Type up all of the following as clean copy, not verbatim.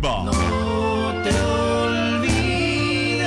Viva. No te olvides.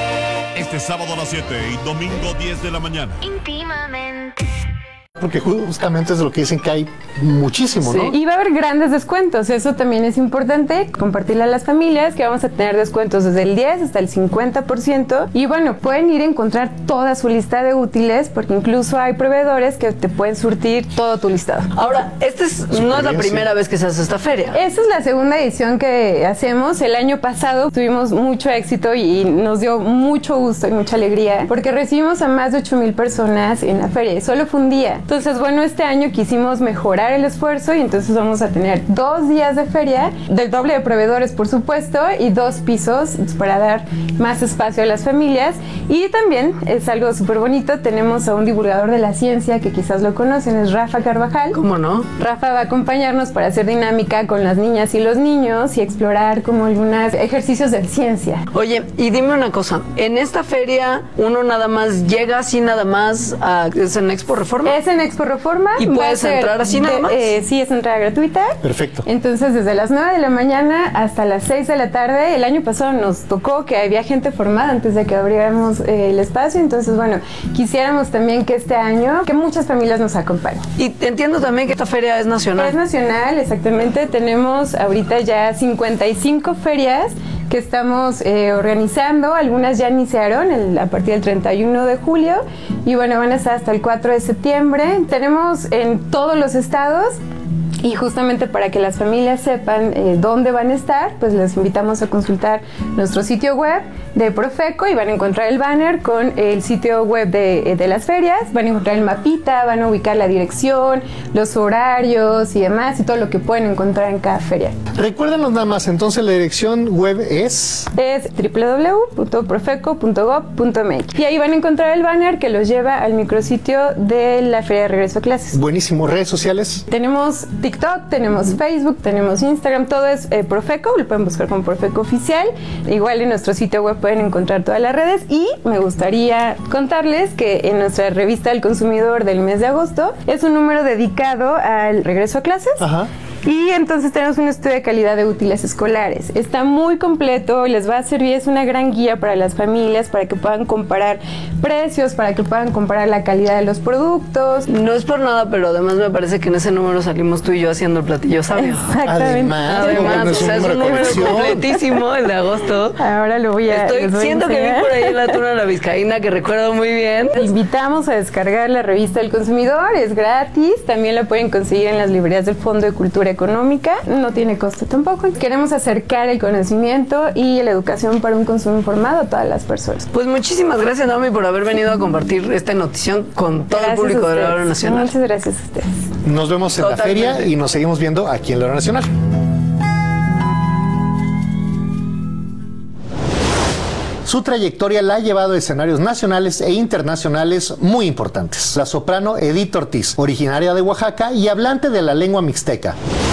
Este sábado a las 7 y domingo 10 de la mañana. Íntimamente. Porque justamente es lo que dicen que hay muchísimo, ¿no? Y va a haber grandes descuentos, eso también es importante, compartirle a las familias que vamos a tener descuentos desde el 10 hasta el 50%. Y bueno, pueden ir a encontrar toda su lista de útiles, porque incluso hay proveedores que te pueden surtir todo tu listado. Ahora, no es la primera vez que se hace esta feria. Esta es la segunda edición que hacemos. El año pasado tuvimos mucho éxito y nos dio mucho gusto y mucha alegría, porque recibimos a más de 8,000 personas en la feria y solo fue un día. Entonces, bueno, este año quisimos mejorar el esfuerzo y entonces vamos a tener 2 días de feria, del doble de proveedores, por supuesto, y 2 pisos para dar más espacio a las familias. Y también es algo súper bonito, tenemos a un divulgador de la ciencia que quizás lo conocen, es Rafa Carvajal. ¿Cómo no? Rafa va a acompañarnos para hacer dinámica con las niñas y los niños y explorar como algunos ejercicios de ciencia. Oye, y dime una cosa, en esta feria uno nada más llega así nada más ¿es en Expo Reforma? Es en Expo Reforma. ¿Y puedes entrar así nada más? Sí, es entrada gratuita. Perfecto. Entonces, desde las 9 de la mañana hasta las 6 de la tarde, el año pasado nos tocó que había gente formada antes de que abriéramos el espacio. Entonces, bueno, quisiéramos también que este año, que muchas familias nos acompañen. Y entiendo también que esta feria es nacional. Es nacional, exactamente. Tenemos ahorita ya 55 ferias que estamos organizando. Algunas ya iniciaron a partir del 31 de julio y bueno, van a estar hasta el 4 de septiembre. Tenemos en todos los estados. Y justamente para que las familias sepan dónde van a estar, pues les invitamos a consultar nuestro sitio web de Profeco y van a encontrar el banner con el sitio web de las ferias, van a encontrar el mapita, van a ubicar la dirección, los horarios y demás y todo lo que pueden encontrar en cada feria. Recuérdanos nada más, entonces la dirección web es www.profeco.gov.mx y ahí van a encontrar el banner que los lleva al micrositio de la Feria de Regreso a Clases. Buenísimo. ¿Redes sociales? Tenemos TikTok, tenemos Facebook, tenemos Instagram, todo es Profeco, lo pueden buscar como Profeco Oficial. Igual en nuestro sitio web pueden encontrar todas las redes y me gustaría contarles que en nuestra revista del consumidor del mes de agosto es un número dedicado al regreso a clases. Ajá. Y entonces tenemos un estudio de calidad de útiles escolares. Está muy completo, les va a servir, es una gran guía para las familias, para que puedan comparar precios, para que puedan comparar la calidad de los productos. No es por nada, pero además me parece que en ese número salimos tú y yo haciendo el platillo sabio. Exactamente. Además, o sea, es un número completísimo el de agosto. Ahora lo voy a... Siento que vi por ahí en la Tuna de la Vizcaína, que recuerdo muy bien. Invitamos a descargar la revista del consumidor, es gratis, también la pueden conseguir en las librerías del Fondo de Cultura Económica, no tiene costo tampoco. Queremos acercar el conocimiento y la educación para un consumo informado a todas las personas. Pues muchísimas gracias, Naomi, por haber venido a compartir esta notición con todo el público de la Hora Nacional. Muchas gracias a ustedes. Nos vemos en la feria y nos seguimos viendo aquí en la Hora Nacional. Su trayectoria la ha llevado a escenarios nacionales e internacionales muy importantes. La soprano Edith Ortiz, originaria de Oaxaca y hablante de la lengua mixteca.